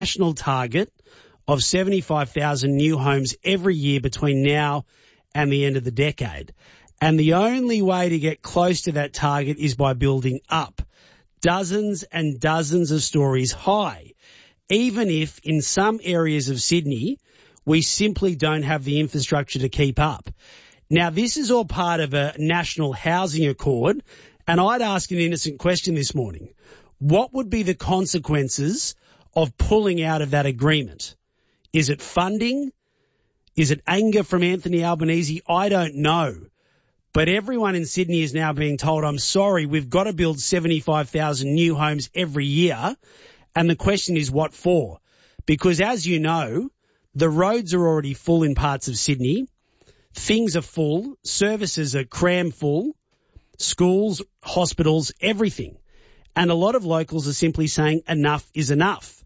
national target of 75,000 new homes every year between now and the end of the decade. And the only way to get close to that target is by building up, dozens and dozens of stories high, even if in some areas of Sydney we simply don't have the infrastructure to keep up. Now, this is all part of a national housing accord, and I'd ask an innocent question this morning. What would be the consequences of pulling out of that agreement? Is it funding? Is it anger from Anthony Albanese? I don't know. But everyone in Sydney is now being told, I'm sorry, we've got to build 75,000 new homes every year. And the question is, what for? Because as you know, the roads are already full in parts of Sydney. Things are full. Services are cram full. Schools, hospitals, everything. And a lot of locals are simply saying enough is enough.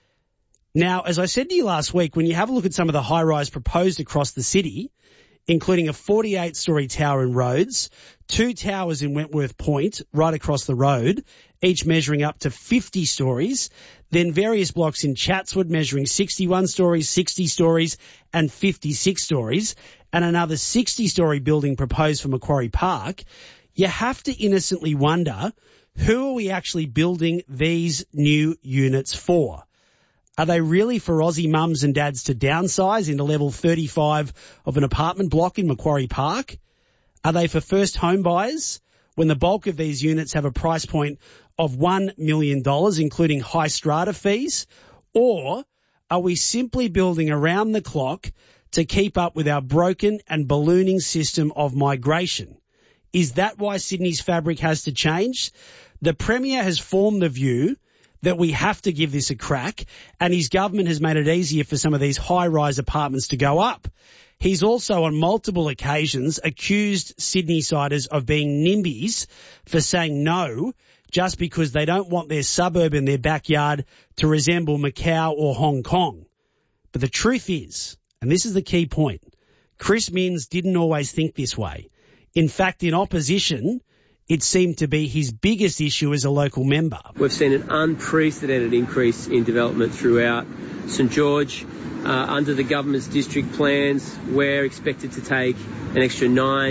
Now, as I said to you last week, when you have a look at some of the high-rise proposed across the city, including a 48-storey tower in Rhodes, 2 towers in Wentworth Point right across the road, each measuring up to 50 stories, then various blocks in Chatswood measuring 61 stories, 60 stories and 56 stories, and another 60-storey building proposed for Macquarie Park, you have to innocently wonder, who are we actually building these new units for? Are they really for Aussie mums and dads to downsize into level 35 of an apartment block in Macquarie Park? Are they for first home buyers when the bulk of these units have a price point of $1 million, including high strata fees? Or are we simply building around the clock to keep up with our broken and ballooning system of migration? Is that why Sydney's fabric has to change? The Premier has formed the view that we have to give this a crack, and his government has made it easier for some of these high-rise apartments to go up. He's also on multiple occasions accused Sydney-siders of being NIMBYs for saying no just because they don't want their suburb in their backyard to resemble Macau or Hong Kong. But the truth is, and this is the key point, Chris Minns didn't always think this way. In fact, in opposition, it seemed to be his biggest issue as a local member. We've seen an unprecedented increase in development throughout St George. Under the government's district plans, we're expected to take an extra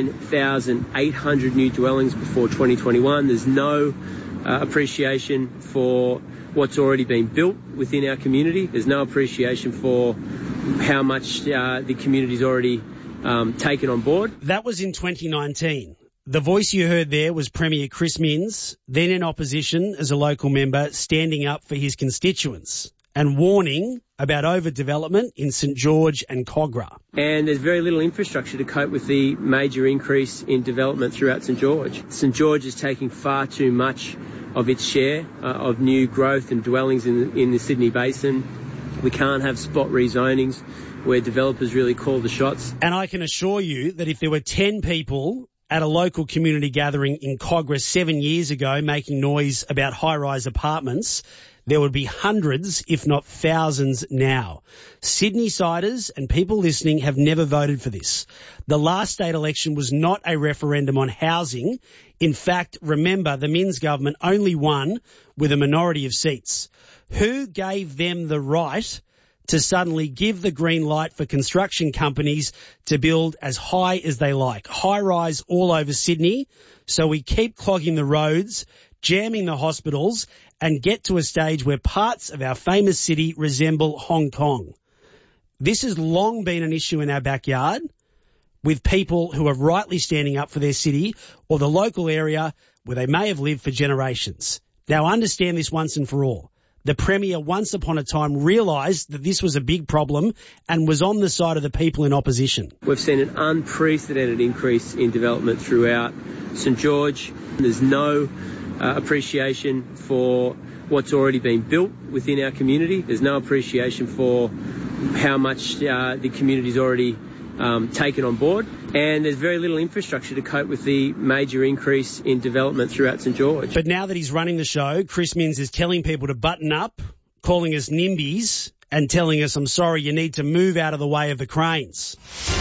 9,800 new dwellings before 2021. There's no appreciation for what's already been built within our community. There's no appreciation for how much the community's already taken on board. That was in 2019. The voice you heard there was Premier Chris Minns, then in opposition as a local member, standing up for his constituents and warning about overdevelopment in St George and Cogra. And there's very little infrastructure to cope with the major increase in development throughout St George. St George is taking far too much of its share of new growth and dwellings in the Sydney Basin. We can't have spot rezonings where developers really call the shots. And I can assure you that if there were 10 people at a local community gathering in Cogra 7 years ago making noise about high-rise apartments, there would be hundreds, if not thousands now. Sydney-siders and people listening have never voted for this. The last state election was not a referendum on housing. In fact, remember, the Minns government only won with a minority of seats. Who gave them the right to suddenly give the green light for construction companies to build as high as they like, high-rise all over Sydney, so we keep clogging the roads, jamming the hospitals, and get to a stage where parts of our famous city resemble Hong Kong? This has long been an issue in our backyard with people who are rightly standing up for their city or the local area where they may have lived for generations. Now, understand this once and for all. The Premier once upon a time realised that this was a big problem and was on the side of the people in opposition. We've seen an unprecedented increase in development throughout St George. There's no appreciation for what's already been built within our community. There's no appreciation for how much the community's already taken on board. And there's very little infrastructure to cope with the major increase in development throughout St George. But now that he's running the show, Chris Minns is telling people to button up, calling us NIMBYs and telling us, I'm sorry, you need to move out of the way of the cranes.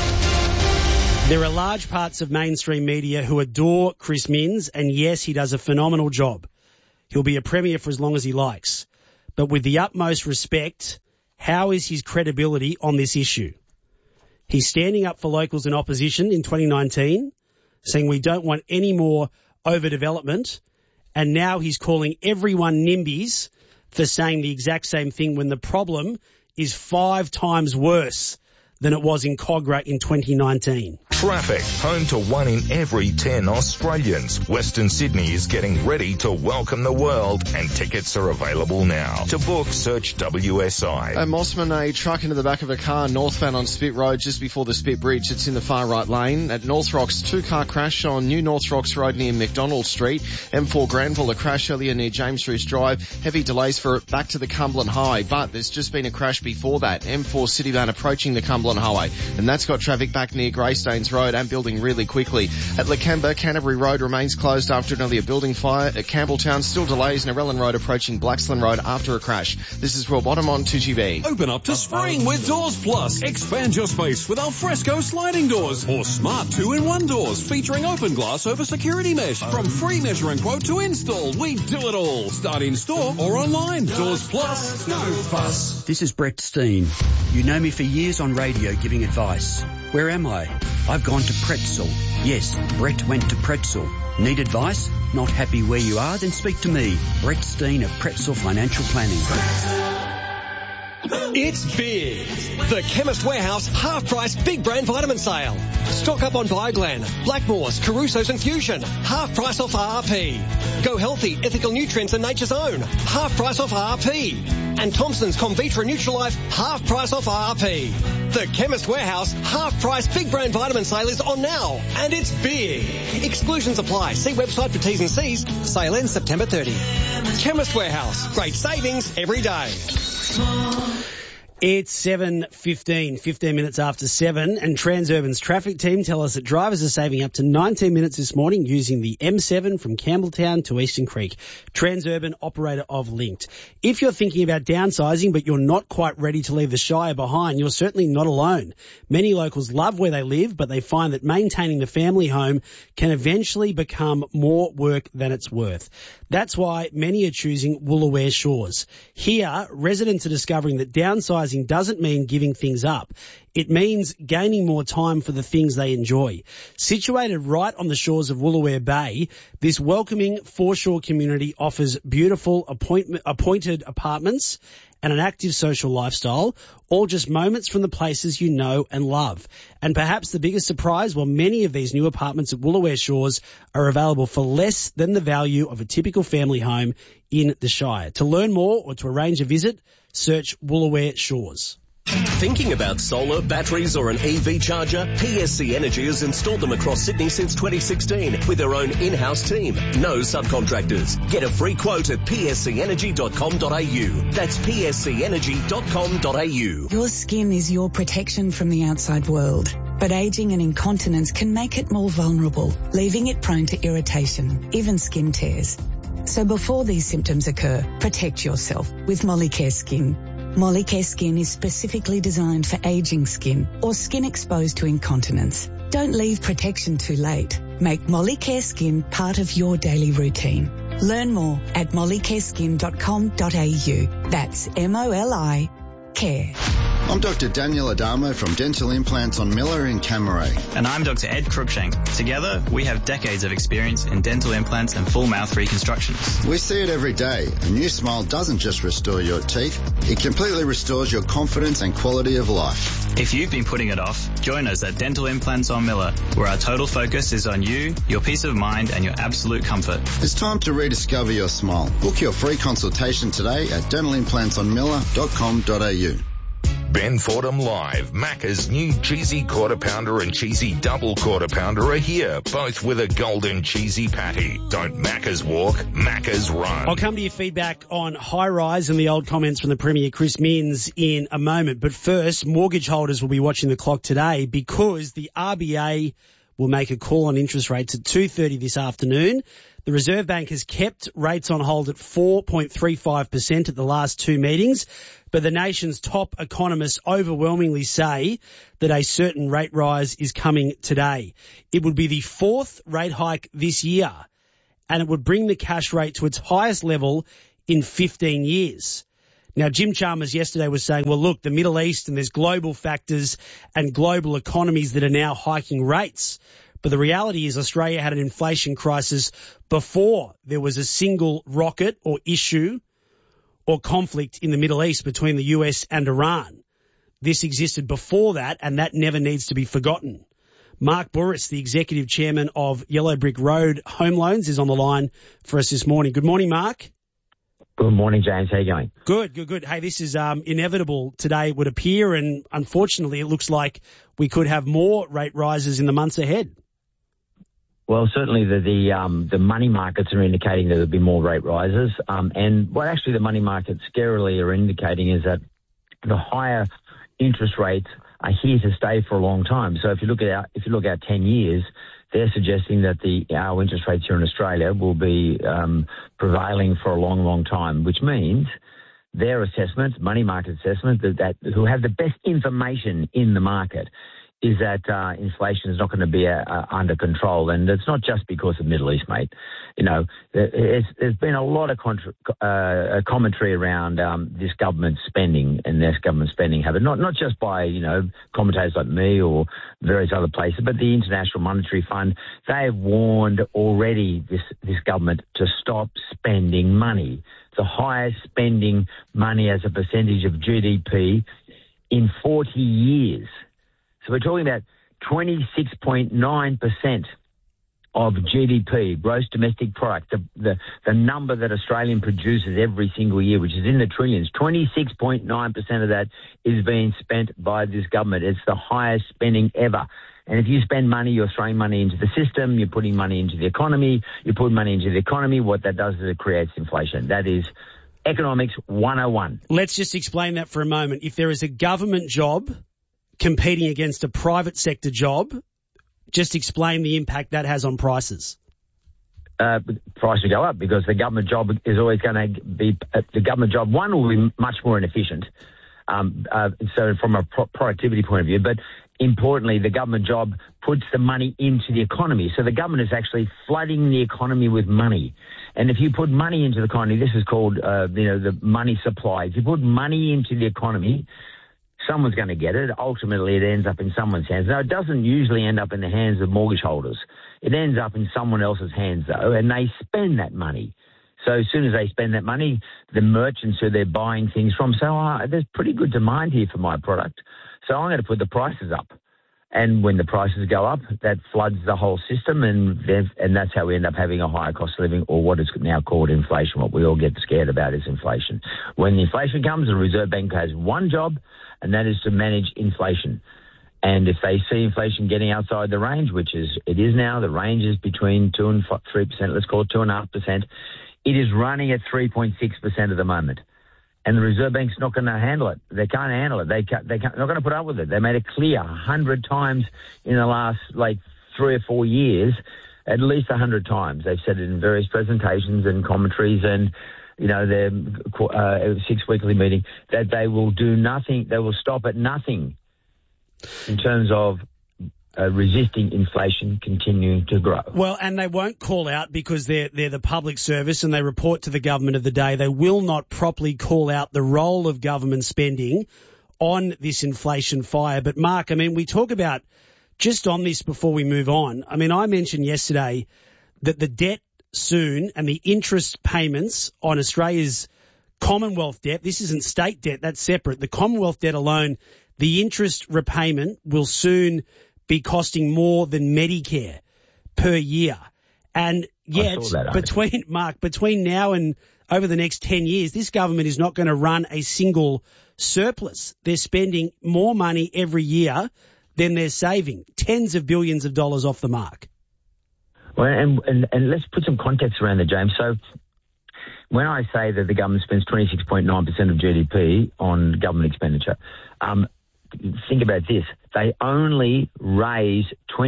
There are large parts of mainstream media who adore Chris Minns, and yes, he does a phenomenal job. He'll be a premier for as long as he likes. but with the utmost respect, how is his credibility on this issue? He's standing up for locals and opposition in 2019, saying we don't want any more overdevelopment, and now he's calling everyone NIMBYs for saying the exact same thing when the problem is 5 times worse than it was in Cogra in 2019. Traffic, home to 1 in every 10 Australians. Western Sydney is getting ready to welcome the world, and tickets are available now. To book, search WSI. At Mossman, a truck into the back of a car northbound on Spit Road just before the Spit Bridge. It's in the far right lane. At North Rocks, 2-car crash on New North Rocks Road near McDonald Street. M4 Granville, a crash earlier near James Rees Drive. Heavy delays for it back to the Cumberland Highway, but there's just been a crash before that. M4 Citybound approaching the Cumberland Highway, and that's got traffic back near Greystanes Road and building really quickly. At Lakemba, Canterbury Road remains closed after an earlier building fire. At Campbelltown, still delays. Narellan Road approaching Blaxland Road after a crash. This is Rob Bottom on 2GB. Open up to spring with Doors Plus. Expand your space with alfresco sliding doors or smart 2-in-1 doors featuring open glass over security mesh. From free measuring quote to install, we do it all. Start in store or online. Doors Plus, no fuss. This is Brett Steen. You know me for years on radio giving advice. Where am I? I've gone to Pretzel. Yes, Brett went to Pretzel. Need advice? Not happy where you are? Then speak to me, Brett Steen of Pretzel Financial Planning. It's big. The Chemist Warehouse half-price big brand vitamin sale. Stock up on Bioglan, Blackmores, Caruso's and Fusion. Half price off RRP. Go Healthy, Ethical Nutrients and Nature's Own. Half price off RRP. And Thompson's Comvitra Nutralife. Half price off RRP. The Chemist Warehouse half-price big brand vitamin sale is on now. And it's big. Exclusions apply. See website for T's and C's. Sale ends September 30. Chemist Warehouse. Great savings every day. It's 7:15, 15 minutes after 7, and Transurban's traffic team tell us that drivers are saving up to 19 minutes this morning using the M7 from Campbelltown to Eastern Creek. Transurban, operator of Linked. If you're thinking about downsizing but you're not quite ready to leave the Shire behind, you're certainly not alone. Many locals love where they live, but they find that maintaining the family home can eventually become more work than it's worth. That's why many are choosing Woolooware Shores. Here, residents are discovering that downsizing doesn't mean giving things up. It means gaining more time for the things they enjoy. Situated right on the shores of Woolooware Bay, this welcoming foreshore community offers beautiful appointed apartments and an active social lifestyle, all just moments from the places you know and love. And perhaps the biggest surprise, well, many of these new apartments at Woolooware Shores are available for less than the value of a typical family home in the Shire. To learn more or to arrange a visit, search Woolooware Shores. Thinking about solar, batteries or an EV charger? PSC Energy has installed them across Sydney since 2016 with their own in-house team. No subcontractors. Get a free quote at pscenergy.com.au. That's pscenergy.com.au. Your skin is your protection from the outside world. But aging and incontinence can make it more vulnerable, leaving it prone to irritation, even skin tears. So before these symptoms occur, protect yourself with Molicare Skin. Molicare Skin is specifically designed for aging skin or skin exposed to incontinence. Don't leave protection too late. Make Molicare Skin part of your daily routine. Learn more at mollicareskin.com.au. That's MOLI Care. I'm Dr. Daniel Adamo from Dental Implants on Miller in Camaray. And I'm Dr. Ed Cruikshank. Together, we have decades of experience in dental implants and full mouth reconstructions. We see it every day. A new smile doesn't just restore your teeth, it completely restores your confidence and quality of life. If you've been putting it off, join us at Dental Implants on Miller, where our total focus is on you, your peace of mind and your absolute comfort. It's time to rediscover your smile. Book your free consultation today at dentalimplantsonmiller.com.au. Ben Fordham Live. Macca's new cheesy quarter pounder and cheesy double quarter pounder are here, both with a golden cheesy patty. Don't Macca's walk, Macca's run. I'll come to your feedback on high rise and the old comments from the Premier Chris Minns in a moment. But first, mortgage holders will be watching the clock today because the RBA will make a call on interest rates at 2:30 this afternoon. The Reserve Bank has kept rates on hold at 4.35% at the last two meetings, but the nation's top economists overwhelmingly say that a certain rate rise is coming today. It would be the fourth rate hike this year, and it would bring the cash rate to its highest level in 15 years. Now, Jim Chalmers yesterday was saying, well, look, the Middle East and there's global factors and global economies that are now hiking rates. But the reality is Australia had an inflation crisis before there was a single rocket or issue or conflict in the Middle East between the US and Iran. This existed before that, and that never needs to be forgotten. Mark Bouris, the Executive Chairman of Yellow Brick Road Home Loans, is on the line for us this morning. Good morning, Mark. Good morning, James. How are you going? Good. Hey, this is inevitable today, it would appear, and unfortunately it looks like we could have more rate rises in the months ahead. Well, certainly the money markets are indicating that there'll be more rate rises. And what actually the money markets scarily are indicating is that the higher interest rates are here to stay for a long time. So if you look at 10 years, they're suggesting that our interest rates here in Australia will be prevailing for a long, long time, which means their assessment, money market assessment, that who have the best information in the market, is that inflation is not going to be under control. And it's not just because of the Middle East, mate. You know, there's been a lot of commentary around this government spending and this government spending habit, not just by, commentators like me or various other places, but the International Monetary Fund. They have warned already this government to stop spending money. It's the highest spending money as a percentage of GDP in 40 years. So we're talking about 26.9% of GDP, gross domestic product, the number that Australian produces every single year, which is in the trillions. 26.9% of that is being spent by this government. It's the highest spending ever. And if you spend money, you're throwing money into the system, you're putting money into the economy, what that does is it creates inflation. That is economics 101. Let's just explain that for a moment. If there is a government job competing against a private sector job, just explain the impact that has on prices. Prices go up because the government job is always going to be, the government job, one, will be much more inefficient. So from a productivity point of view, but importantly, the government job puts the money into the economy. So the government is actually flooding the economy with money. And if you put money into the economy, this is called, the money supply. If you put money into the economy, someone's going to get it. Ultimately, it ends up in someone's hands. Now, it doesn't usually end up in the hands of mortgage holders. It ends up in someone else's hands, though, and they spend that money. So as soon as they spend that money, the merchants who they're buying things from say, there's pretty good demand here for my product, so I'm going to put the prices up. And when the prices go up, that floods the whole system, and that's how we end up having a higher cost of living, or what is now called inflation. What we all get scared about is inflation. When the inflation comes, the Reserve Bank has one job, and that is to manage inflation. And if they see inflation getting outside the range, which it is now, the range is between 2 and 3%, let's call it 2.5%, it is running at 3.6% at the moment. And the Reserve Bank's not going to handle it. They can't handle it. They're not going to put up with it. They made it clear 100 times in the last 3 or 4 years, at least 100 times. They've said it in various presentations and commentaries and, their 6 weekly meeting, that they will do nothing. They will stop at nothing in terms of resisting inflation continuing to grow. Well, and they won't call out because they're the public service and they report to the government of the day. They will not properly call out the role of government spending on this inflation fire. But Mark, we talk about, just on this before we move on, I mentioned yesterday that the debt soon and the interest payments on Australia's Commonwealth debt, this isn't state debt, that's separate. The Commonwealth debt alone, the interest repayment will soon be costing more than Medicare per year. And yet, between now and over the next 10 years, this government is not going to run a single surplus. They're spending more money every year than they're saving, tens of billions of dollars off the mark. Well, and let's put some context around it, James. So when I say that the government spends 26.9% of GDP on government expenditure, think about this. They only raise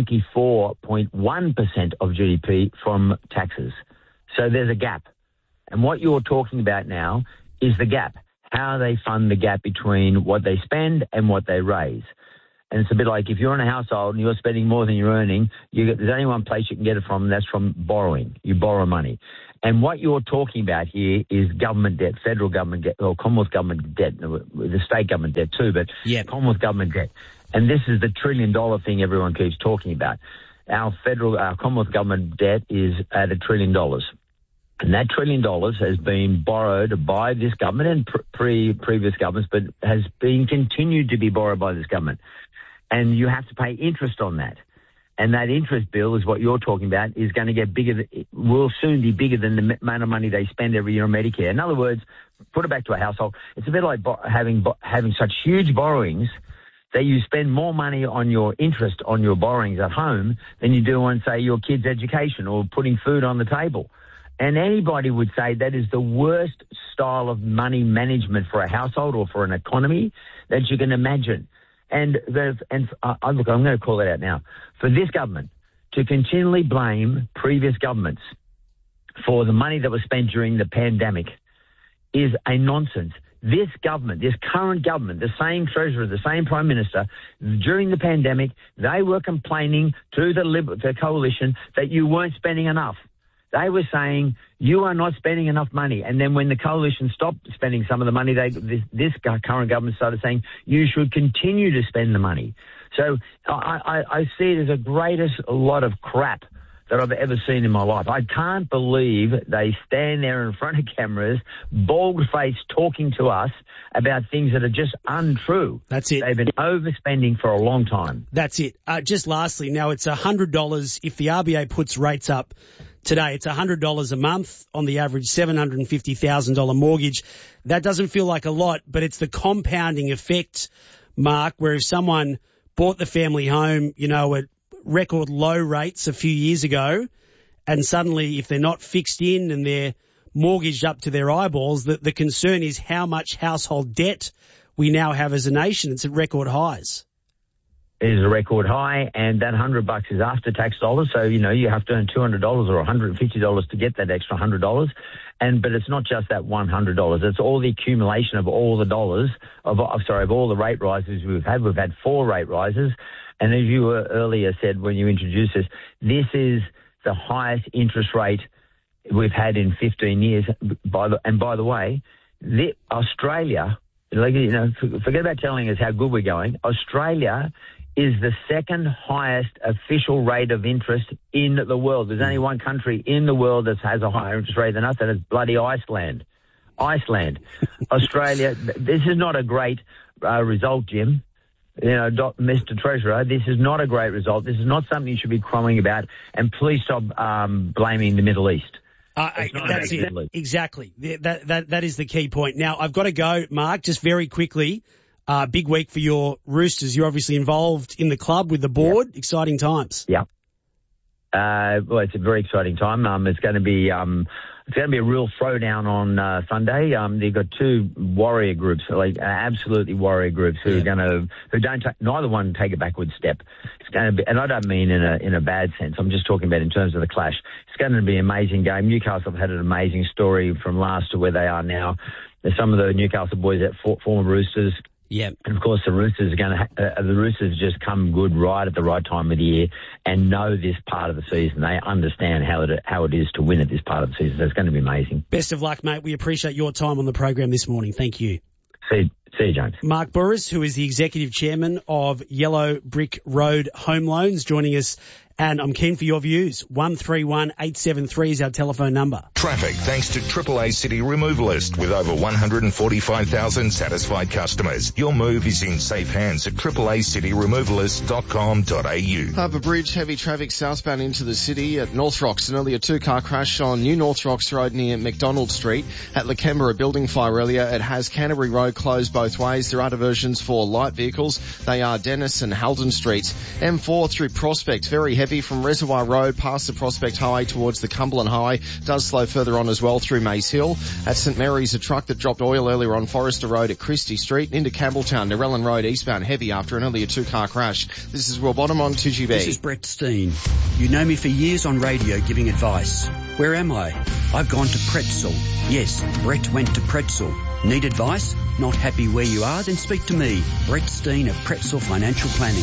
24.1% of GDP from taxes. So there's a gap. And what you're talking about now is the gap, how they fund the gap between what they spend and what they raise. And it's a bit like if you're in a household and you're spending more than you're earning, there's only one place you can get it from, and that's from borrowing. You borrow money. And what you're talking about here is government debt, federal government debt, or Commonwealth government debt, the state government debt too, but Commonwealth government debt. And this is the $1 trillion thing everyone keeps talking about. Our Commonwealth government debt is at $1 trillion. And that $1 trillion has been borrowed by this government and previous governments, but has been continued to be borrowed by this government. And you have to pay interest on that. And that interest bill is what you're talking about, is going to get bigger, will soon be bigger than the amount of money they spend every year on Medicare. In other words, put it back to a household. It's a bit like having such huge borrowings that you spend more money on your interest on your borrowings at home than you do on, say, your kid's education or putting food on the table. And anybody would say that is the worst style of money management for a household or for an economy that you can imagine. And look, I'm going to call it out now. For this government to continually blame previous governments for the money that was spent during the pandemic is a nonsense. This government, this current government, the same treasurer, the same prime minister, during the pandemic, they were complaining to the coalition that you weren't spending enough. They were saying, you are not spending enough money. And then when the coalition stopped spending some of the money, this current government started saying, you should continue to spend the money. So I see it as the greatest lot of crap that I've ever seen in my life. I can't believe they stand there in front of cameras, bald-faced, talking to us about things that are just untrue. That's it. They've been overspending for a long time. That's it. Just lastly, now it's $100 if the RBA puts rates up today. It's $100 a month on the average $750,000 mortgage. That doesn't feel like a lot, but it's the compounding effect, Mark, where if someone bought the family home, at record low rates a few years ago, and suddenly if they're not fixed in and they're mortgaged up to their eyeballs, the concern is how much household debt we now have as a nation. It's at record highs. It is a record high, and that $100 is after tax dollars. So, you have to earn $200 or $150 to get that extra $100. But it's not just that $100. It's all the accumulation of all the dollars of all the rate rises we've had. We've had 4 rate rises. And as you earlier said when you introduced this is the highest interest rate we've had in 15 years. By the way, Australia, forget about telling us how good we're going. Australia is the second highest official rate of interest in the world. There's only one country in the world that has a higher interest rate than us, and it's bloody Iceland. Australia, this is not a great result, Jim. Mr. Treasurer, this is not a great result. This is not something you should be crowing about, and please stop blaming the Middle East. That's it. Exactly. That is the key point. Now, I've got to go, Mark, just very quickly. Big week for your Roosters. You're obviously involved in the club with the board. Yep. Exciting times. Yeah. Well, it's a very exciting time. It's going to be a real throwdown on Sunday. They've got 2 warrior groups, absolutely warrior groups neither one take a backward step. It's going to be, and I don't mean in a bad sense. I'm just talking about in terms of the clash. It's going to be an amazing game. Newcastle have had an amazing story from last to where they are now. There's some of the Newcastle boys that former Roosters. Yeah, and of course the Roosters the Roosters just come good right at the right time of the year and know this part of the season. They understand how it is to win at this part of the season. So it's going to be amazing. Best of luck, mate. We appreciate your time on the program this morning. Thank you. See you, James. Mark Burris, who is the executive chairman of Yellow Brick Road Home Loans, joining us. And I'm keen for your views. 131873 is our telephone number. Traffic thanks to AAA City Removalist with over 145,000 satisfied customers. Your move is in safe hands at AAACityRemovalist.com.au. Harbour Bridge, heavy traffic southbound into the city at North Rocks. An earlier 2-car crash on New North Rocks Road near McDonald Street. At Lakemba, a building fire earlier. It has Canterbury Road closed both ways. There are diversions for light vehicles. They are Dennis and Halden Streets. M4 through Prospect, very heavy from Reservoir Road past the Prospect Highway towards the Cumberland Highway. Does slow further on as well through Maze Hill. At St Mary's, a truck that dropped oil earlier on Forrester Road at Christie Street. Into Campbelltown, Narellan Road eastbound heavy after an earlier 2-car crash. This is Will Bottom on 2GB. This is Brett Steen. You know me for years on radio giving advice. Where am I? I've gone to Pretzel. Yes, Brett went to Pretzel. Need advice? Not happy where you are? Then speak to me, Brett Steen of Pretzel Financial Planning.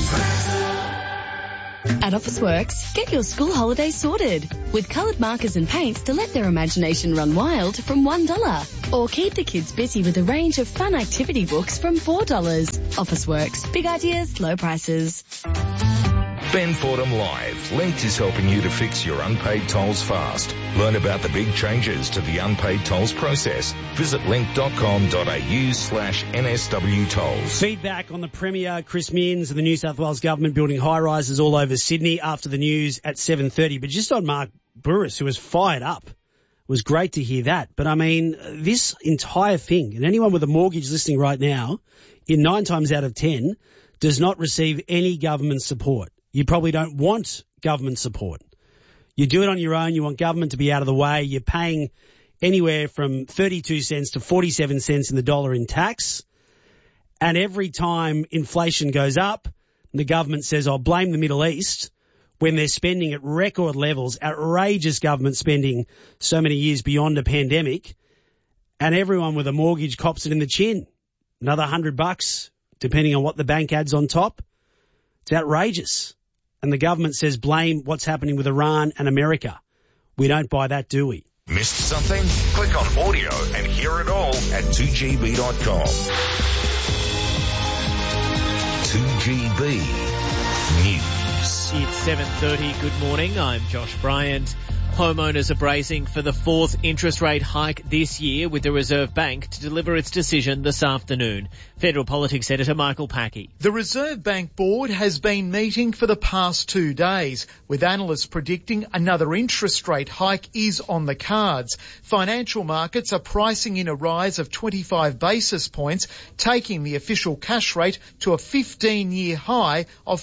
At Officeworks, get your school holidays sorted with coloured markers and paints to let their imagination run wild from $1. Or keep the kids busy with a range of fun activity books from $4. Officeworks. Big ideas, low prices. Ben Fordham Live. Link is helping you to fix your unpaid tolls fast. Learn about the big changes to the unpaid tolls process. Visit link.com.au/NSW tolls. Feedback on the Premier, Chris Minns, and the New South Wales government building high-rises all over Sydney after the news at 7:30. But just on Mark Burris, who was fired up. It was great to hear that. But, I mean, this entire thing, and anyone with a mortgage listening right now, in 9 times out of 10, does not receive any government support. You probably don't want government support. You do it on your own. You want government to be out of the way. You're paying anywhere from 32 cents to 47 cents in the dollar in tax. And every time inflation goes up, the government says, I'll blame the Middle East when they're spending at record levels, outrageous government spending so many years beyond a pandemic. And everyone with a mortgage cops it in the chin. Another $100, depending on what the bank adds on top. It's outrageous. And the government says blame what's happening with Iran and America. We don't buy that, do we? Missed something? Click on audio and hear it all at 2GB.com. 2GB News. It's 7:30. Good morning. I'm Josh Bryant. Homeowners are bracing for the 4th interest rate hike this year, with the Reserve Bank to deliver its decision this afternoon. Federal Politics Editor Michael Packey. The Reserve Bank Board has been meeting for the past 2 days, with analysts predicting another interest rate hike is on the cards. Financial markets are pricing in a rise of 25 basis points, taking the official cash rate to a 15-year high of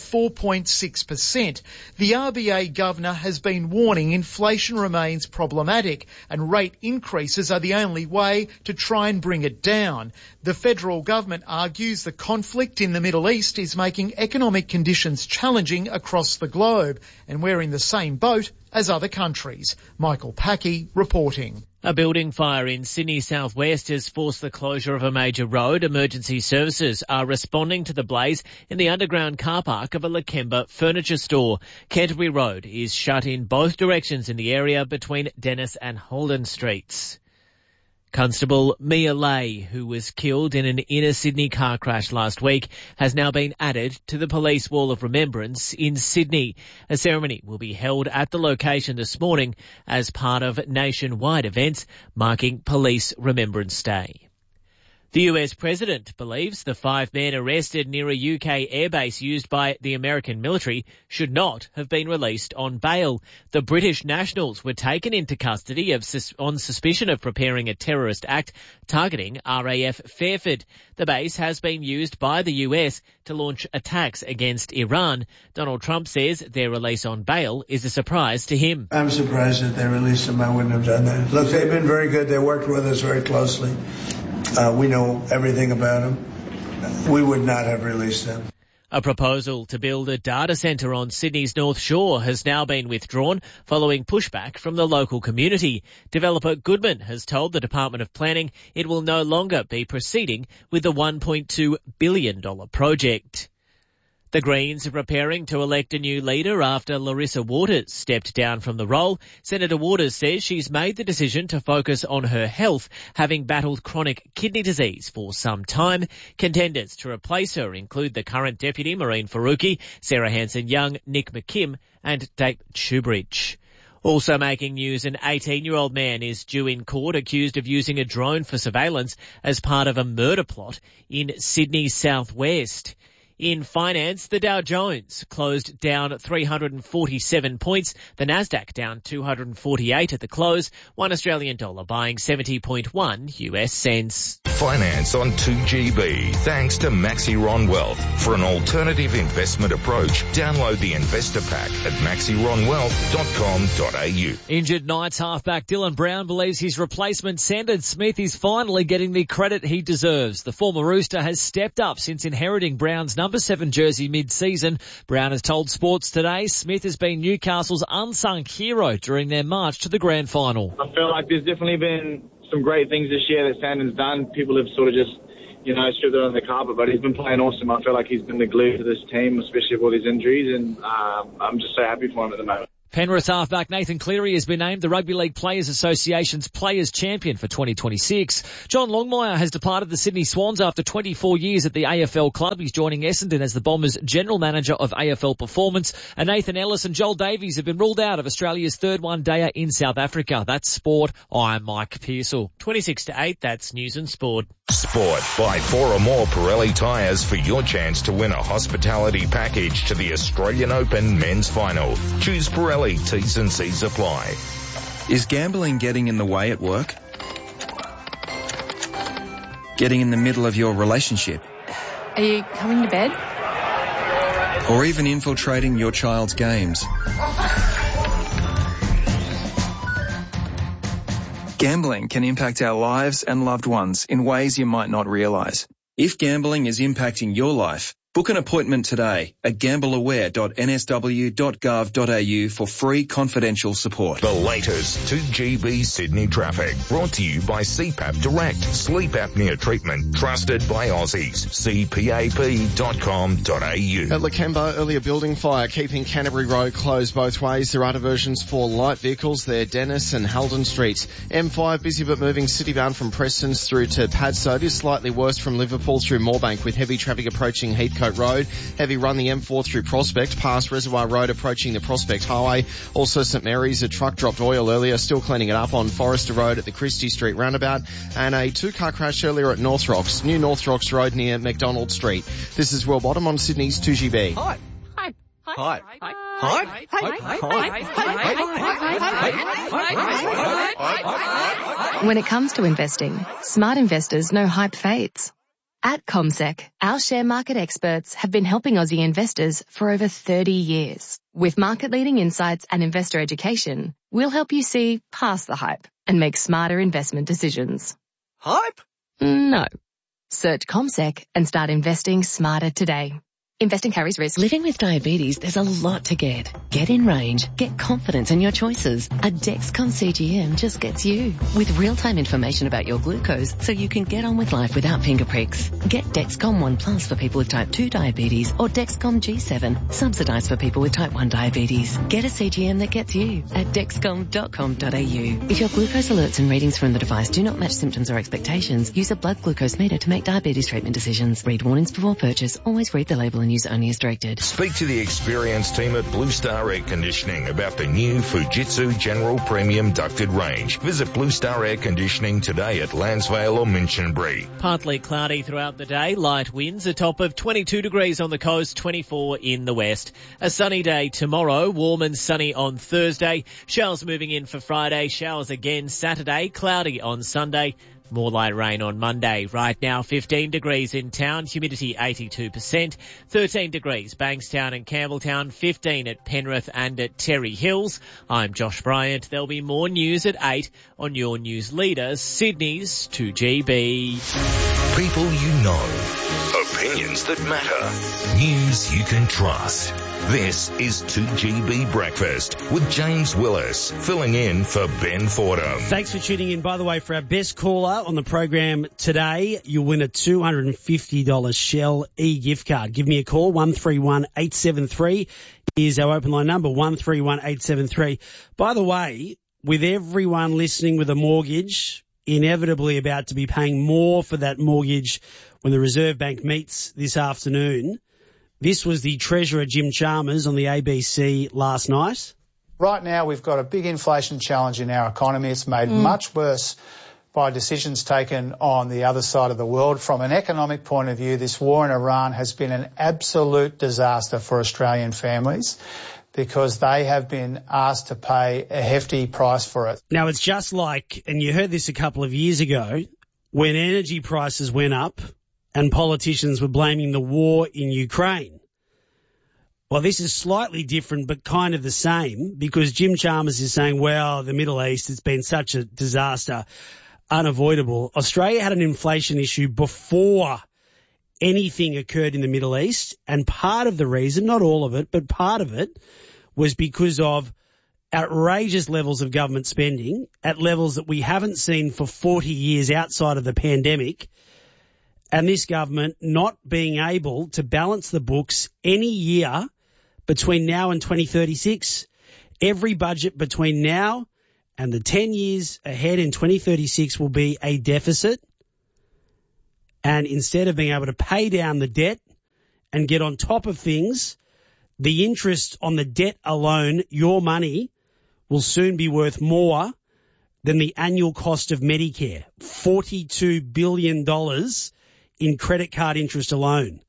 4.6%. The RBA governor has been warning inflation remains problematic and rate increases are the only way to try and bring it down. The federal government argues the conflict in the Middle East is making economic conditions challenging across the globe, and we're in the same boat as other countries. Michael Packey reporting. A building fire in Sydney southwest has forced the closure of a major road. Emergency services are responding to the blaze in the underground car park of a Lakemba furniture store. Canterbury Road is shut in both directions in the area between Dennis and Holden Streets. Constable Mia Lay, who was killed in an inner Sydney car crash last week, has now been added to the Police Wall of Remembrance in Sydney. A ceremony will be held at the location this morning as part of nationwide events marking Police Remembrance Day. The US president believes the 5 men arrested near a UK airbase used by the American military should not have been released on bail. The British nationals were taken into custody on suspicion of preparing a terrorist act targeting RAF Fairford. The base has been used by the US to launch attacks against Iran. Donald Trump says their release on bail is a surprise to him. I'm surprised that they released them. I wouldn't have done that. Look, they've been very good. They worked with us very closely. We know everything about them. We would not have released them. A proposal to build a data centre on Sydney's North Shore has now been withdrawn following pushback from the local community. Developer Goodman has told the Department of Planning it will no longer be proceeding with the $1.2 billion project. The Greens are preparing to elect a new leader after Larissa Waters stepped down from the role. Senator Waters says she's made the decision to focus on her health, having battled chronic kidney disease for some time. Contenders to replace her include the current deputy, Maureen Faruqi, Sarah Hanson-Young, Nick McKim and David Shoebridge. Also making news, an 18-year-old man is due in court accused of using a drone for surveillance as part of a murder plot in Sydney southwest. In finance, the Dow Jones closed down 347 points, the Nasdaq down 248 at the close, $1 Australian buying 70.1 US cents. Finance on 2GB, thanks to Maxiron Wealth. For an alternative investment approach, download the investor pack at maxironwealth.com.au. Injured Knights halfback Dylan Brown believes his replacement Sandon Smith is finally getting the credit he deserves. The former Rooster has stepped up since inheriting Brown's number 7 jersey mid-season. Brown has told Sports Today Smith has been Newcastle's unsung hero during their march to the grand final. I feel like there's definitely been some great things this year that Sandon's done. People have sort of just stripped it on the carpet, but he's been playing awesome. I feel like he's been the glue to this team, especially with all his injuries, and I'm just so happy for him at the moment. Penrith halfback Nathan Cleary has been named the Rugby League Players Association's Players Champion for 2026. John Longmire has departed the Sydney Swans after 24 years at the AFL club. He's joining Essendon as the Bombers' General Manager of AFL Performance. And Nathan Ellis and Joel Davies have been ruled out of Australia's third one-dayer in South Africa. That's sport. I'm Mike Pearsall. 26-8, that's News and Sport. Sport. Buy 4 or more Pirelli tyres for your chance to win a hospitality package to the Australian Open Men's Final. Choose Pirelli. T's and C's apply. Is gambling getting in the way at work? Getting in the middle of your relationship? Are you coming to bed? Or even infiltrating your child's games? Gambling can impact our lives and loved ones in ways you might not realise. If gambling is impacting your life, book an appointment today at gambleaware.nsw.gov.au for free confidential support. The latest 2GB Sydney traffic, brought to you by CPAP Direct. Sleep apnea treatment, trusted by Aussies. cpap.com.au. At Lakemba, earlier building fire keeping Canterbury Road closed both ways. There are diversions for light vehicles there, Dennis and Halden Streets. M5 busy but moving citybound from Prestons through to Padstow. Is slightly worse from Liverpool through Moorebank with heavy traffic approaching Heathcote Road. Heavy run the M4 through Prospect, past Reservoir Road approaching the Prospect Highway. Also St Mary's, a truck dropped oil earlier, still cleaning it up on Forrester Road at the Christie Street roundabout. And a 2-car crash earlier at North Rocks, New North Rocks Road near McDonald Street. This is Will Bottom on Sydney's 2GB. Hi. When it comes to investing, smart investors know hype fades. At CommSec, our share market experts have been helping Aussie investors for over 30 years. With market-leading insights and investor education, we'll help you see past the hype and make smarter investment decisions. Hype? No. Search CommSec and start investing smarter today. Investing carries risk. Living with diabetes, there's a lot to get. Get in range. Get confidence in your choices. A Dexcom CGM just gets you. With real-time information about your glucose so you can get on with life without finger pricks. Get Dexcom One Plus for people with type 2 diabetes or Dexcom G7, subsidised for people with type 1 diabetes. Get a CGM that gets you at dexcom.com.au. If your glucose alerts and readings from the device do not match symptoms or expectations, use a blood glucose meter to make diabetes treatment decisions. Read warnings before purchase. Always read the label and use only as directed. Speak to the experienced team at Blue Star Air Conditioning about the new Fujitsu General Premium Ducted Range. Visit Blue Star Air Conditioning today at Lansvale or Minchinbury. Partly cloudy throughout the day, light winds, a top of 22 degrees on the coast, 24 in the west. A sunny day tomorrow, warm and sunny on Thursday. Showers moving in for Friday, showers again Saturday, cloudy on Sunday. More light rain on Monday. Right now, 15 degrees in town, humidity 82%, 13 degrees Bankstown and Campbelltown, 15 at Penrith and at Terry Hills. I'm Josh Bryant. There'll be more news at 8 on your news leader, Sydney's 2GB. People you know. Opinions that matter. News you can trust. This is 2GB Breakfast with James Willis, filling in for Ben Fordham. Thanks for tuning in. By the way, for our best caller on the program today, you'll win a $250 Shell e-gift card. Give me a call, 131873 is our open line number, 131873. By the way, with everyone listening with a mortgage, inevitably about to be paying more for that mortgage when the Reserve Bank meets this afternoon, this was the Treasurer Jim Chalmers on the ABC last night. Right now we've got a big inflation challenge in our economy. It's made much worse by decisions taken on the other side of the world. From an economic point of view, this war in Iran has been an absolute disaster for Australian families because they have been asked to pay a hefty price for it. Now it's just like, and you heard this a couple of years ago, when energy prices went up and politicians were blaming the war in Ukraine. Well, this is slightly different but kind of the same because Jim Chalmers is saying, well, the Middle East, it's been such a disaster, unavoidable. Australia had an inflation issue before anything occurred in the Middle East, and part of the reason, not all of it, but part of it was because of outrageous levels of government spending at levels that we haven't seen for 40 years outside of the pandemic. and this government not being able to balance the books any year between now and 2036. Every budget between now and the 10 years ahead in 2036 will be a deficit. And instead of being able to pay down the debt and get on top of things, the interest on the debt alone, your money, will soon be worth more than the annual cost of Medicare. $42 billion in credit card interest alone.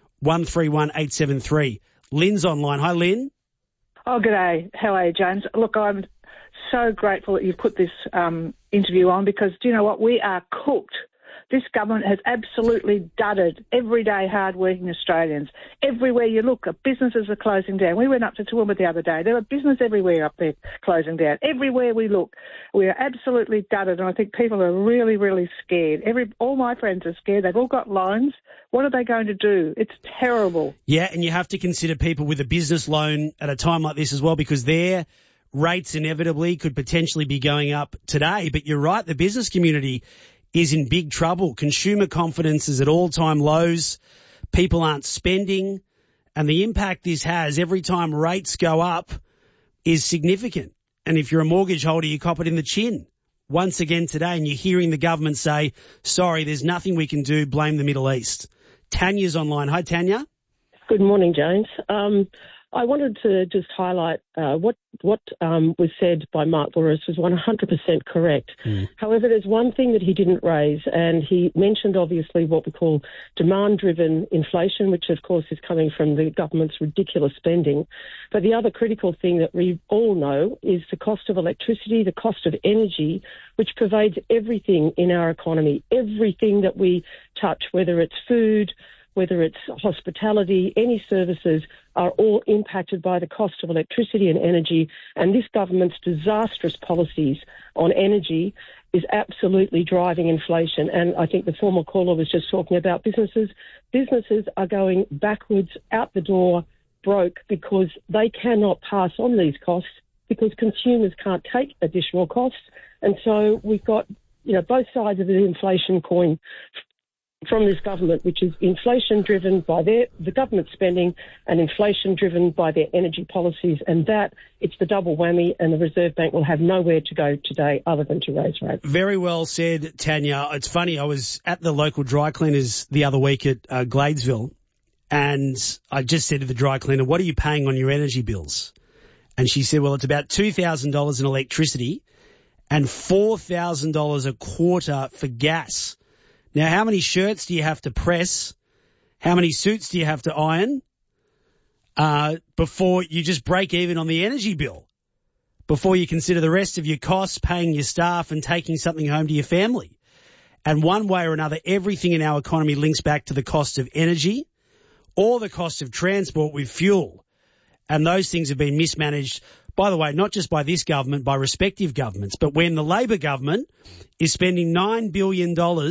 131873. Lynn's online. Hi, Lynn. Oh, g'day. How are you, James? Look, I'm so grateful that you've put this interview on because, do you know what? We are cooked. This government has absolutely dudded everyday hard-working Australians. Everywhere you look, businesses are closing down. We went up to Toowoomba the other day. There were business everywhere up there closing down. Everywhere we look, we are absolutely dudded, and I think people are really, really scared. All my friends are scared. They've all got loans. What are they going to do? It's terrible. Yeah, and you have to consider people with a business loan at a time like this as well because their rates inevitably could potentially be going up today. But you're right, the business community is in big trouble. Consumer confidence is at all-time lows. People aren't spending. And the impact this has every time rates go up is significant. And if you're a mortgage holder, you cop it in the chin. Once again today, and you're hearing the government say, sorry, there's nothing we can do, blame the Middle East. Tanya's online. Hi, Tanya. Good morning, James. I wanted to just highlight what was said by Mark Bouris was 100% correct. However, there's one thing that he didn't raise, and he mentioned obviously what we call demand-driven inflation, which of course is coming from the government's ridiculous spending. But the other critical thing that we all know is the cost of electricity, the cost of energy, which pervades everything in our economy, everything that we touch, whether it's food, whether it's hospitality, any services are all impacted by the cost of electricity and energy. And this government's disastrous policies on energy is absolutely driving inflation. And I think the former caller was just talking about businesses. Businesses are going backwards, out the door, broke, because they cannot pass on these costs because consumers can't take additional costs. And so we've got, both sides of the inflation coin from this government, which is inflation driven by the government spending and inflation driven by their energy policies. And that, it's the double whammy, and the Reserve Bank will have nowhere to go today other than to raise rates. Very well said, Tanya. It's funny, I was at the local dry cleaners the other week at Gladesville, and I just said to the dry cleaner, what are you paying on your energy bills? And she said, well, it's about $2,000 in electricity and $4,000 a quarter for gas. Now, how many shirts do you have to press? How many suits do you have to iron before you just break even on the energy bill? Before you consider the rest of your costs, paying your staff and taking something home to your family. And one way or another, everything in our economy links back to the cost of energy or the cost of transport with fuel. And those things have been mismanaged, by the way, not just by this government, by respective governments. But when the Labor government is spending $9 billion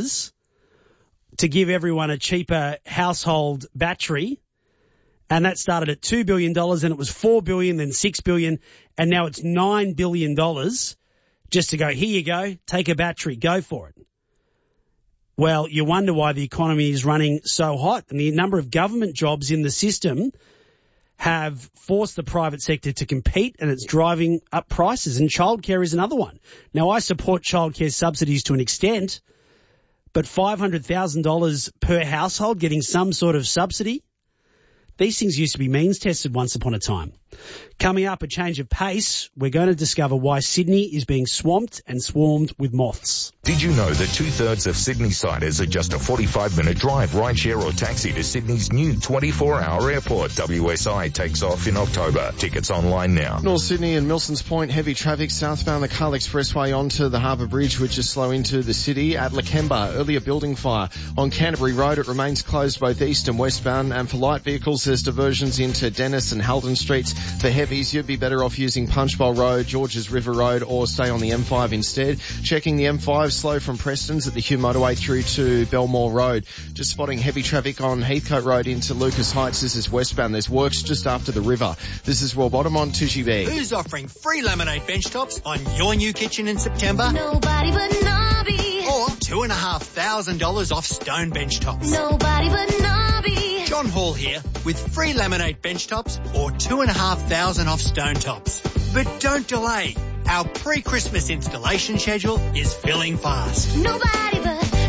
to give everyone a cheaper household battery, and that started at $2 billion, then it was $4 billion, then $6 billion, and now it's $9 billion just to go, here you go, take a battery, go for it. Well, you wonder why the economy is running so hot, and the number of government jobs in the system have forced the private sector to compete, and it's driving up prices, and childcare is another one. Now, I support childcare subsidies to an extent, but $500,000 per household getting some sort of subsidy? These things used to be means tested once upon a time. Coming up, a change of pace, we're going to discover why Sydney is being swamped and swarmed with moths. Did you know that 2/3 of Sydney-siders are just a 45-minute drive, rideshare or taxi to Sydney's new 24-hour airport? WSI takes off in October. Tickets online now. North Sydney and Milsons Point, heavy traffic southbound the Carl Expressway onto the Harbour Bridge, which is slow into the city. At Lakemba, earlier building fire. On Canterbury Road, it remains closed both east and westbound. And for light vehicles, there's diversions into Dennis and Halden Streets. For heavies, you'd be better off using Punchbowl Road, Georges River Road, or stay on the M5 instead. Checking the M5, slow from Preston's at the Hume Motorway through to Belmore Road. Just spotting heavy traffic on Heathcote Road into Lucas Heights. This is westbound. There's works just after the river. This is Royal Bottom on Tushy B. Who's offering free laminate bench tops on your new kitchen in September? Nobody but Nobby. Or $2,500 off stone bench tops. Nobody but Nobby. John Hall here with free laminate bench tops or $2,500 off stone tops. But don't delay. Our pre-Christmas installation schedule is filling fast. Nobody but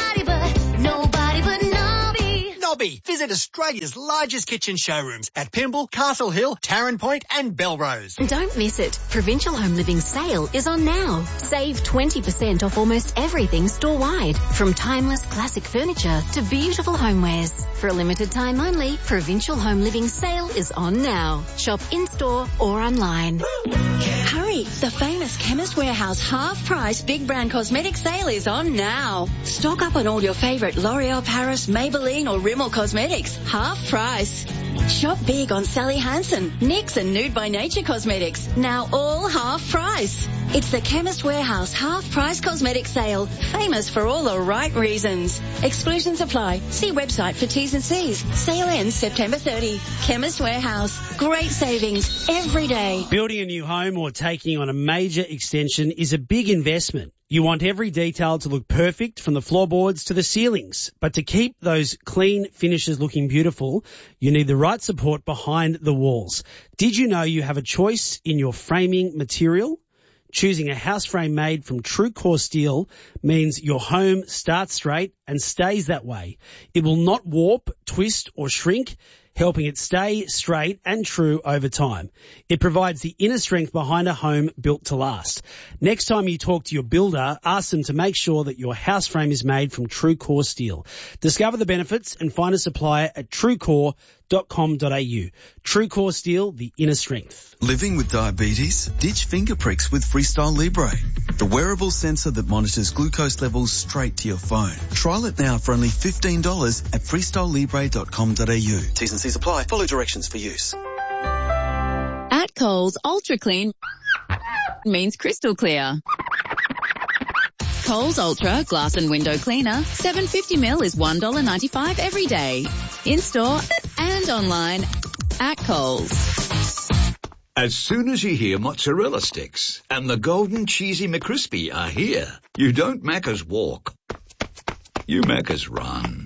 Nobby. Nobby. Visit Australia's largest kitchen showrooms at Pymble, Castle Hill, Tarrant Point and Belrose. Don't miss it. Provincial Home Living sale is on now. Save 20% off almost everything store-wide, from timeless classic furniture to beautiful homewares. For a limited time only, Provincial Home Living sale is on now. Shop in-store or online. Hurry! The famous Chemist Warehouse half-price big brand cosmetic sale is on now. Stock up on all your favourite L'Oreal Paris, Maybelline or Rimmel cosmetics. Half price. Shop big on Sally Hansen, NYX and Nude by Nature cosmetics. Now all half price. It's the Chemist Warehouse half-price cosmetic sale. Famous for all the right reasons. Exclusions apply. See website for T's and C's. Sale ends September 30. Chemist Warehouse. Great savings every day. Building a new home or taking on a major extension is a big investment. You want every detail to look perfect, from the floorboards to the ceilings. But to keep those clean finishes looking beautiful, you need the right support behind the walls. Did you know you have a choice in your framing material? Choosing a house frame made from TrueCore steel means your home starts straight and stays that way. It will not warp, twist or shrink, helping it stay straight and true over time. It provides the inner strength behind a home built to last. Next time you talk to your builder, ask them to make sure that your house frame is made from TrueCore steel. Discover the benefits and find a supplier at truecore.com.au. TrueCore steel, the inner strength. Living with diabetes? Ditch finger pricks with Freestyle Libre, the wearable sensor that monitors glucose levels straight to your phone. Trial it now for only $15 at freestylelibre.com.au. T's and C's apply. Follow directions for use. At Coles, Ultra Clean means crystal clear. Coles Ultra Glass and Window Cleaner, 750ml is $1.95 every day. In-store and online at Coles. As soon as you hear mozzarella sticks and the golden cheesy McCrispy are here, you don't Macca's walk. You Macca's run.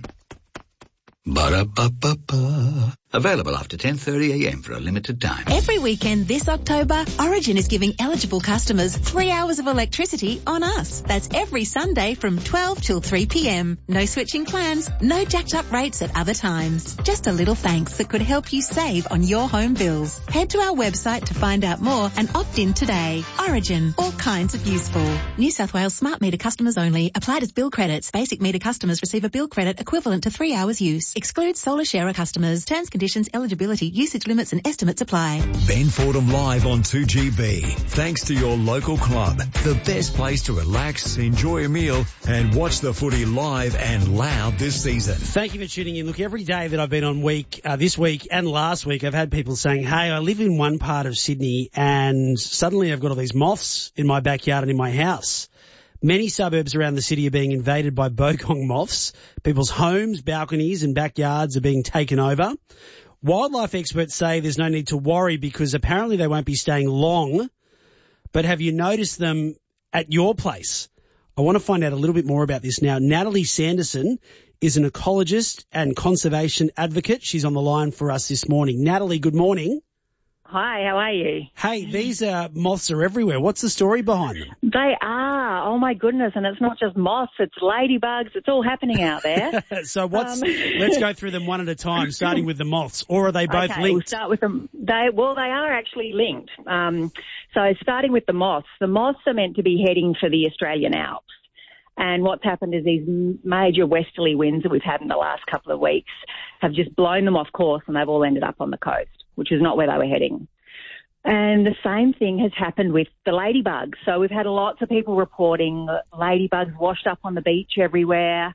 Ba-da-ba-ba-ba. Available after 10:30 a.m. for a limited time. Every weekend this October, Origin is giving eligible customers 3 hours of electricity on us. That's every Sunday from 12 till 3 p.m. No switching plans, no jacked up rates at other times. Just a little thanks that could help you save on your home bills. Head to our website to find out more and opt in today. Origin, all kinds of useful. New South Wales smart meter customers only. Applied as bill credits. Basic meter customers receive a bill credit equivalent to 3 hours use. Excludes solar sharer customers. Terms, conditions, eligibility, usage limits and estimates apply. Ben Fordham live on 2GB. Thanks to your local club. The best place to relax, enjoy a meal and watch the footy live and loud this season. Thank you for tuning in. Look, every day that I've been on this week and last week, I've had people saying, hey, I live in one part of Sydney and suddenly I've got all these moths in my backyard and in my house. Many suburbs around the city are being invaded by bogong moths. People's homes, balconies and backyards are being taken over. Wildlife experts say there's no need to worry because apparently they won't be staying long. But have you noticed them at your place? I want to find out a little bit more about this now. Natalie Sanderson is an ecologist and conservation advocate. She's on the line for us this morning. Natalie, good morning. Hi, how are you? Hey, these moths are everywhere. What's the story behind them? They are. Oh, my goodness. And it's not just moths, it's ladybugs. It's all happening out there. So let's go through them one at a time, starting with the moths. Or are they both linked? We'll start with them. They are actually linked. So starting with the moths are meant to be heading for the Australian Alps. And what's happened is these major westerly winds that we've had in the last couple of weeks have just blown them off course and they've all ended up on the coast, which is not where they were heading. And the same thing has happened with the ladybugs. So we've had lots of people reporting ladybugs washed up on the beach everywhere.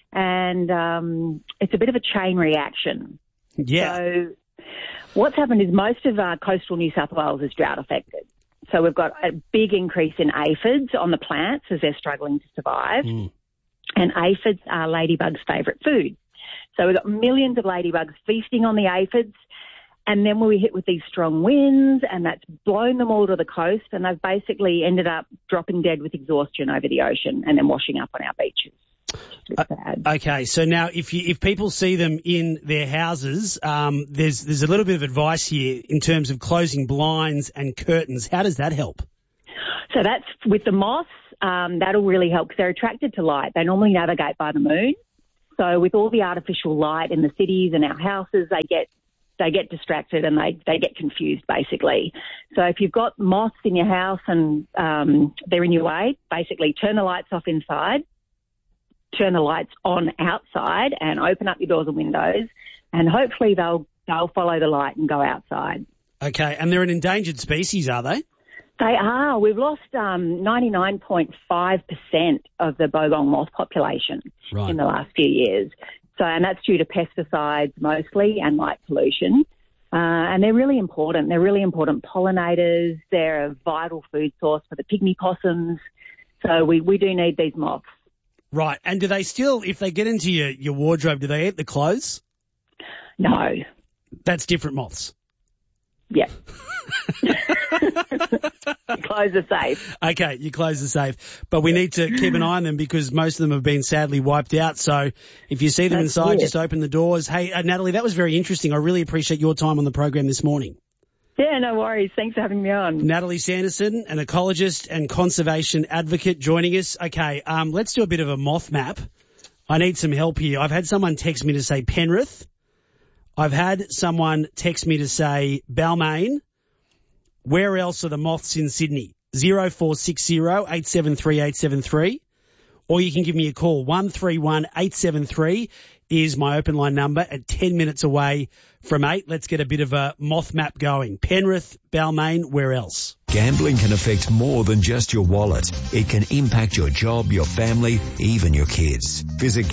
And it's a bit of a chain reaction. Yeah. So what's happened is most of coastal New South Wales is drought affected. So we've got a big increase in aphids on the plants as they're struggling to survive. And aphids are ladybugs' favourite food. So we've got millions of ladybugs feasting on the aphids. And then we were hit with these strong winds, and that's blown them all to the coast, and they've basically ended up dropping dead with exhaustion over the ocean and then washing up on our beaches. It's bad. Okay, so now if people see them in their houses, there's a little bit of advice here in terms of closing blinds and curtains. How does that help? So that's with the moths. That'll really help because they're attracted to light. They normally navigate by the moon. So with all the artificial light in the cities and our houses, they get distracted and they get confused, basically. So if you've got moths in your house and they're in your way, basically turn the lights off inside, turn the lights on outside, and open up your doors and windows, and hopefully they'll follow the light and go outside. Okay, and they're an endangered species, are they? They are. We've lost 99.5% of the bogong moth population in the last few years. So, and that's due to pesticides mostly and light pollution. And they're really important. They're really important pollinators. They're a vital food source for the pygmy possums. So we do need these moths. Right. And do they still, if they get into your wardrobe, do they eat the clothes? No. That's different moths. Yeah. Close the safe. Okay, you close the safe. But we need to keep an eye on them because most of them have been sadly wiped out. So if you see them inside, just open the doors. Hey, Natalie, that was very interesting. I really appreciate your time on the program this morning. Yeah, no worries. Thanks for having me on. Natalie Sanderson, an ecologist and conservation advocate, joining us. Okay, let's do a bit of a moth map. I need some help here. I've had someone text me to say Penrith. I've had someone text me to say Balmain. Where else are the moths in Sydney? 0460 873 873. Or you can give me a call. 131 873 is my open line number at 10 minutes away from 8. Let's get a bit of a moth map going. Penrith, Balmain, where else? Gambling can affect more than just your wallet. It can impact your job, your family, even your kids. Visit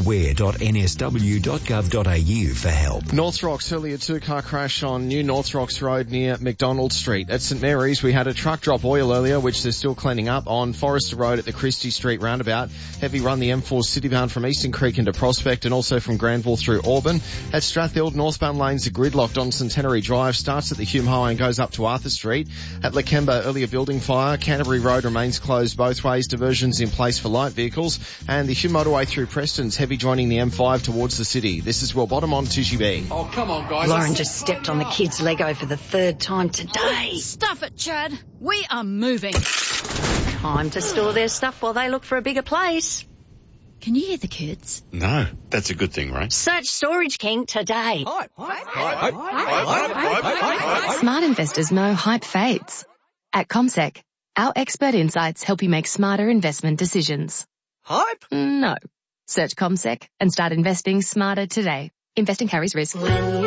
gambleaware.nsw.gov.au for help. North Rocks, earlier 2-car crash on New North Rocks Road near McDonald Street. At St Mary's, we had a truck drop oil earlier, which they're still cleaning up. On Forrester Road at the Christie Street roundabout. Heavy run the M4 citybound from Eastern Creek into Prospect and also from Granville through Auburn. At Strathfield, northbound lanes are gridlocked on Centenary Drive. Starts at the Hume Highway and goes up to Arthur Street. At Lakemba, earlier building fire. Canterbury Road remains closed both ways. Diversions in place for light vehicles. And the Hume motorway through Preston's heavy joining the M5 towards the city. This is Will Bottom on 2GB. Oh, come on, guys. Lauren just stepped on the kids' Lego for the third time today. Stuff it, Chad. We are moving. Time to store their stuff while they look for a bigger place. Can you hear the kids? No, that's a good thing, right? Search Storage King today. Smart investors know hype fades. At CommSec, our expert insights help you make smarter investment decisions. Hype? No. Search CommSec and start investing smarter today. Investing carries risk.